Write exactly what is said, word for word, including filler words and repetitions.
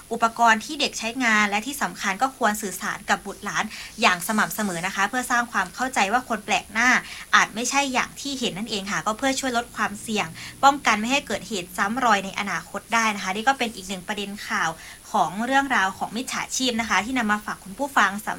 อุปกรณ์ที่เด็กใช้งานและที่สำคัญก็ควรสื่อสารกับบุตรหลานอย่างสม่ำเสมอนะคะเพื่อสร้างความเข้าใจว่าคนแปลกหน้าอาจไม่ใช่อย่างที่เห็นนั่นเองค่ะก็เพื่อช่วยลดความเสี่ยงป้องกันไม่ให้เกิดเหตุซ้ำรอยในอนาคตได้นะคะนี่ก็เป็นอีกหนึ่งประเด็นข่าวของเรื่องราวของมิจฉาชีพนะคะที่นำมาฝากคุณผู้ฟัง